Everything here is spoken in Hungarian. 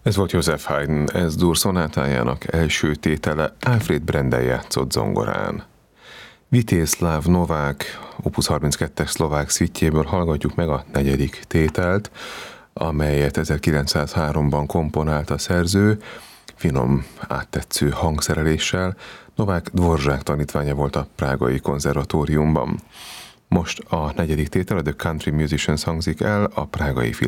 Ez volt Joseph Haydn S-dur szonátájának első tétele, Alfred Brendel játszott zongorán. Vitézslav Novák, Opus 32-es szlovák szvitjéből hallgatjuk meg a negyedik tételt, amelyet 1903-ban komponált a szerző, finom, áttetsző hangszereléssel. Novák Dvorzsák tanítványa volt a prágai konzervatóriumban. Most a negyedik tétel, a The Country Musicians hangzik el a Prágai